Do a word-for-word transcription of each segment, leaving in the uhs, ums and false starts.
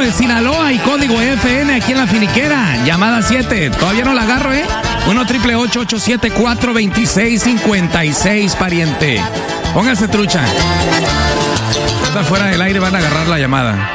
de Sinaloa y código F N aquí en la finiquera. Llamada siete. Todavía no la agarro, ¿eh? uno triple ocho ocho siete cuatro dos seis cinco seis, pariente. Póngase trucha. Está fuera del aire, van a agarrar la llamada.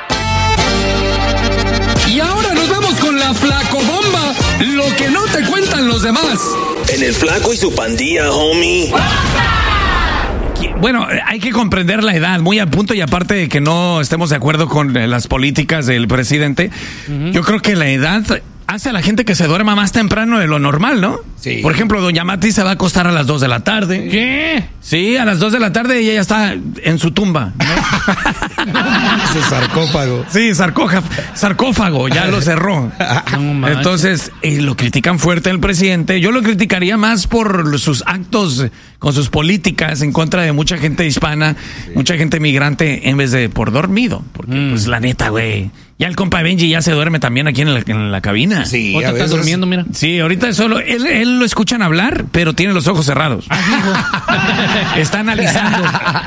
Y ahora nos vamos con la flacobomba. Lo que no te cuentan los demás. En el Flaco y su pandilla, homie. Bueno, hay que comprender la edad, muy al punto, y aparte de que no estemos de acuerdo con las políticas del presidente, uh-huh. Yo creo que la edad hace a la gente que se duerma más temprano de lo normal, ¿no? Sí. Por ejemplo, doña Mati se va a acostar a las dos de la tarde. ¿Qué? Sí, a las dos de la tarde y ella está en su tumba, ¿no? Ese sarcófago. Sí, sarcófago, sarcófago, ya lo cerró. No, entonces, eh, lo critican fuerte el presidente. Yo lo criticaría más por sus actos con sus políticas en contra de mucha gente hispana, sí. Mucha gente migrante, en vez de por dormido. Porque, mm. pues, la neta, güey. Ya el compa Benji ya se duerme también aquí en la, en la cabina. Sí, ¿o te estás durmiendo, mira? Sí, ahorita solo, él, él lo escuchan hablar, pero tiene los ojos cerrados. Está analizando.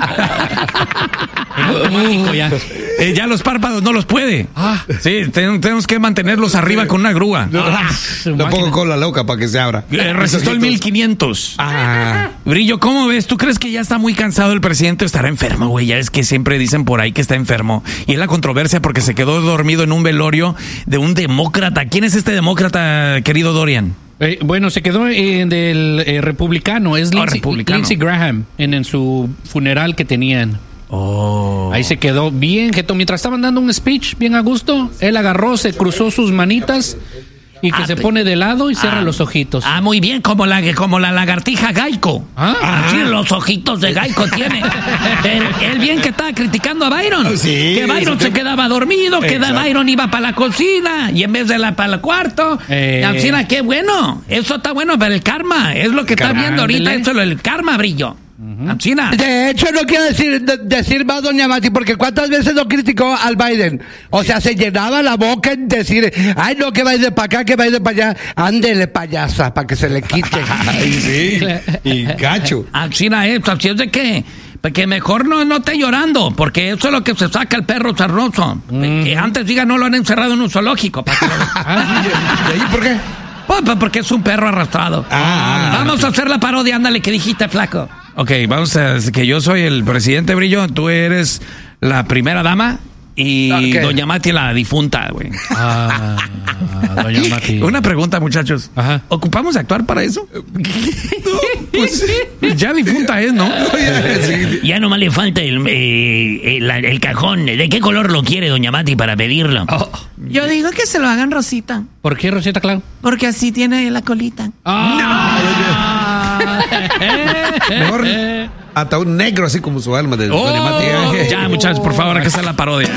automático ya. Eh, ya los párpados no los puede. Ah. Sí, ten, tenemos que mantenerlos arriba con una grúa. No, ah, lo pongo con la loca para que se abra. Eh, resistió el mil quinientos. Ah. Brillo, ¿cómo ves? ¿Tú crees que ya está muy cansado el presidente o estará enfermo, güey? Ya es que siempre dicen por ahí que está enfermo. Y es la controversia porque se quedó dormido en un velorio de un demócrata. ¿Quién es este demócrata, querido Dorian? Eh, bueno, se quedó eh, del eh, republicano. Es Lindsey, oh, republicano. Lindsey Graham en, en su funeral que tenían. Oh. Ahí se quedó bien, Geto. Mientras estaban dando un speech bien a gusto, él agarró, se cruzó sus manitas y que ah, se pone de lado y cierra ah, los ojitos. Ah, muy bien, como la, como la lagartija Geico. Ah, así ah. Los ojitos de Geico tiene. él, él bien que estaba criticando a Byron. Sí, que Byron se te... quedaba dormido, exacto. Que Byron iba para la cocina y en vez de la para el cuarto. Eh. La cocina, qué bueno. Eso está bueno para el karma. Es lo que está viendo ahorita, eso es el karma, Brillo. Uh-huh. China. De hecho, no quiero decir, de, decir más, doña Mati, porque cuántas veces lo criticó al Biden. O sea, se llenaba la boca en decir, ay, no, que Biden para acá, que Biden para allá. Ándele, payasa, para que se le quite. Ay, sí. Y gacho. A China, esto, así es de que, que mejor no, no esté llorando, porque eso es lo que se saca el perro sarnoso. Mm. Que antes diga, no lo han encerrado en un zoológico. Para que lo... ¿Y ahí por qué? Pues porque es un perro arrastrado. Ah, vamos a hacer la parodia, ándale, que dijiste, flaco. Ok, vamos a que yo soy el presidente, Brillo, tú eres la primera dama y okay. Doña Mati la difunta, güey. Ah, Doña Mati. Una pregunta, muchachos. Ajá. ¿Ocupamos de actuar para eso? No, pues ya difunta es, ¿no? Ya nomás le falta el, eh, el, el cajón. ¿De qué color lo quiere Doña Mati para pedirlo? Oh. Yo digo que se lo hagan rosita. ¿Por qué rosita, claro? Porque así tiene la colita. Ah. No. Mejor hasta un negro así como su alma de oh, Doña Mati. Ya, muchachos, por favor, que sea la parodia.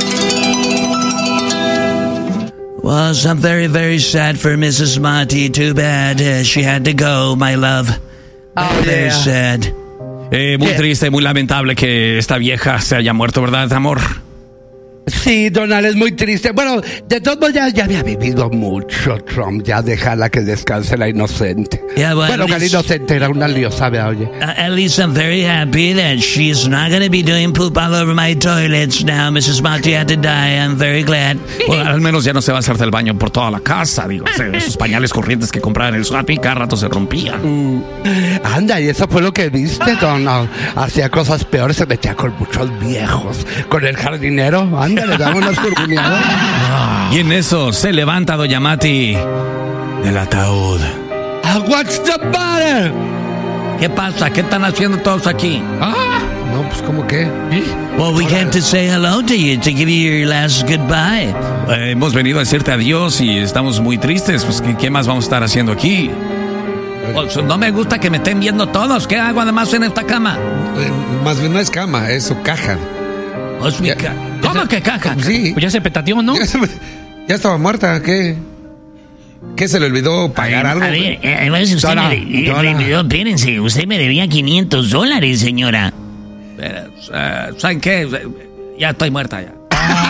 Was I'm very, very sad for Missus Mati. Too bad uh, she had to go, my love. Oh, very yeah. sad. Eh, muy yeah. triste, muy lamentable que esta vieja se haya muerto, ¿verdad, amor? Sí, Donald, es muy triste. Bueno, de todos modos ya, ya había vivido mucho Trump. Ya déjala que descanse la inocente. Yeah, well, bueno, que la inocente era una lío, ¿sabe? Oye. Uh, at least I'm very happy that she's not going to be doing poop all over my toilets now. Missus Mati had to die. I'm very glad. Bueno, al menos ya no se va a hacer del baño por toda la casa. Digo, esos pañales corrientes que compraban en el shopping cada rato se rompían. Mm. Anda, y eso fue lo que viste, Donald. Hacía cosas peores, se metía con muchos viejos. Con el jardinero, anda. Le damos unas curvinadas. Y en eso se levanta Doña Mati del ataúd. Ah, what's the matter? ¿Qué pasa? ¿Qué están haciendo todos aquí? Ah, no, pues ¿cómo qué? Well, we came to say hello to you, to give you your last goodbye. Eh, hemos venido a decirte adiós y estamos muy tristes. Pues ¿qué, qué más vamos a estar haciendo aquí? Pues, no me gusta que me estén viendo todos. ¿Qué hago además en esta cama? Eh, más bien no es cama, es su caja. Es mi ca- ¿Cómo que caja? Sí. Pues ya se petateó, ¿no? Ya, se, ya estaba muerta, ¿qué? ¿Qué se le olvidó pagar a algo? A ver, a ver si usted Dora, me de, Dora. olvidó, espérense, usted me debía quinientos dólares, señora. Pero, uh, ¿saben qué? Ya estoy muerta ya.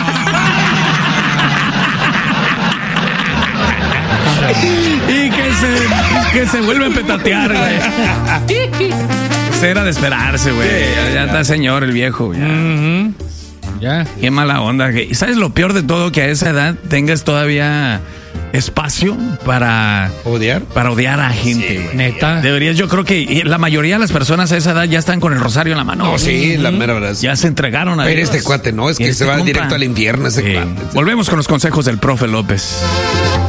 Y que se, que se vuelve a petatear, güey. Era de esperarse, güey. Ya, ya está señor el viejo. Ya. Uh-huh. Ya. Qué mala onda. ¿Y sabes lo peor de todo? Que a esa edad tengas todavía espacio para odiar para odiar a gente. Sí, neta. Deberías, yo creo que la mayoría de las personas a esa edad ya están con el rosario en la mano. No, sí, la mera verdad. Ya se entregaron a Pero Dios. este cuate no, es que este se va compa. directo al infierno ese Sí. cuate. Volvemos con los consejos del profe López.